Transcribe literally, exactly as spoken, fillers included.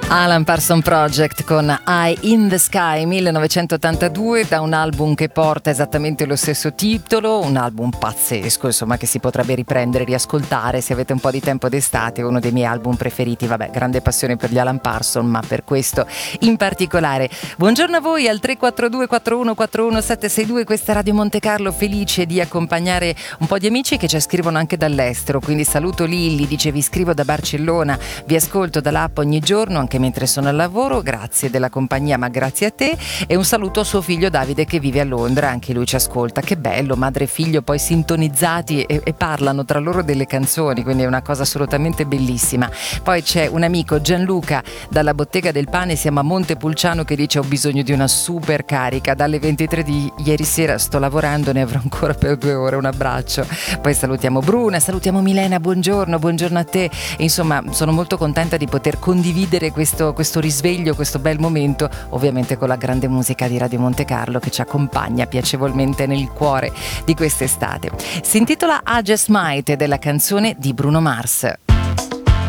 Alan Parsons Project con Eye in the Sky millenovecentottantadue, da un album che porta esattamente lo stesso titolo, un album pazzesco, insomma, che si potrebbe riprendere e riascoltare se avete un po' di tempo d'estate, uno dei miei album preferiti. Vabbè, grande passione per gli Alan Parsons, ma per questo in particolare. Buongiorno a voi al tre quattro due quattro uno quattro uno sette sei due, questa è Radio Monte Carlo, felice di accompagnare un po' di amici che ci scrivono anche dall'estero, quindi saluto Lilli, dice: vi scrivo da Barcellona, vi ascolto dall'app ogni giorno anche mentre sono al lavoro, grazie della compagnia, ma grazie a te. E un saluto a suo figlio Davide che vive a Londra, anche lui ci ascolta. Che bello, madre e figlio poi sintonizzati e, e parlano tra loro delle canzoni, quindi è una cosa assolutamente bellissima. Poi c'è un amico, Gianluca, dalla Bottega del Pane, siamo a Montepulciano, che dice: ho bisogno di una super carica, dalle ventitré di ieri sera sto lavorando, ne avrò ancora per due ore, un abbraccio. Poi salutiamo Bruna, salutiamo Milena, buongiorno, buongiorno a te. E insomma, sono molto contenta di poter condividere questo, questo risveglio, questo bel momento, ovviamente con la grande musica di Radio Monte Carlo che ci accompagna piacevolmente nel cuore di quest'estate. Si intitola I Just Might, della canzone di Bruno Mars.